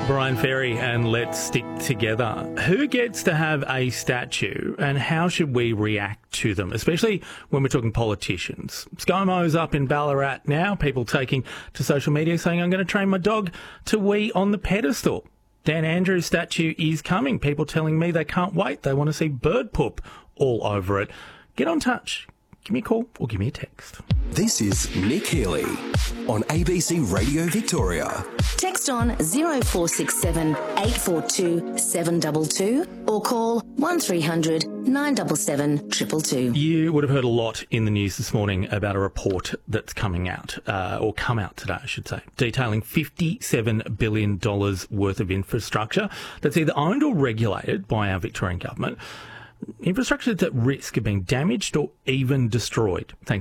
Brian Ferry and Let's Stick Together. Who gets to have a statue and how should we react to them, especially when we're talking politicians? ScoMo's up in Ballarat now, people taking to social media saying, I'm going to train my dog to wee on the pedestal. Dan Andrews' statue is coming. People telling me they can't wait. They want to see bird poop all over it. Get on touch. Give me a call or give me a text. This is Nick Healy on ABC Radio Victoria. Text on 0467 842 722 or call 1300 977 222. You would have heard a lot in the news this morning about a report that's coming out, or come out today, I should say, detailing $57 billion worth of infrastructure that's either owned or regulated by our Victorian government. Infrastructure that's at risk of being damaged or even destroyed thanks